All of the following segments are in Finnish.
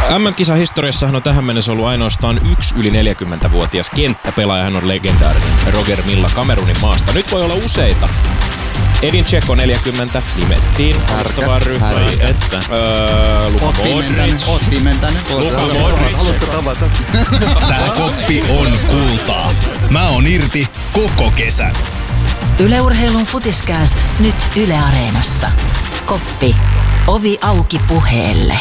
MM-kisahistoriassahan on tähän mennessä ollut ainoastaan yksi yli 40-vuotias kenttäpelaaja. Hän on legendaarinen Roger Milla Kamerunin maasta. Nyt voi olla useita. Edin Dzeko 40 nimettiin alustavaan ryhmään. Luka Modric. Luka Modric. Haluatko tavata? Tää koppi on kultaa. Mä oon irti koko kesän. Yle Urheilun Futiskääst nyt Yle Areenassa. Koppi. Ovi auki puheelle.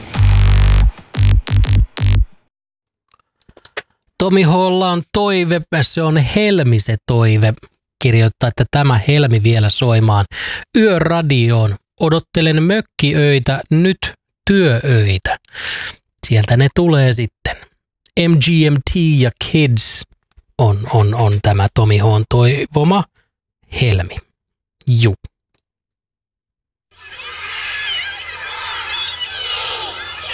Tomi Holla on toive, se on Helmi se toive. Kirjoittaa, että tämä Helmi vielä soimaan yöradioon. Odottelen mökkiöitä, nyt työöitä. Sieltä ne tulee sitten. MGMT ja Kids on tämä Tomi Hon toivoma Helmi. Juu.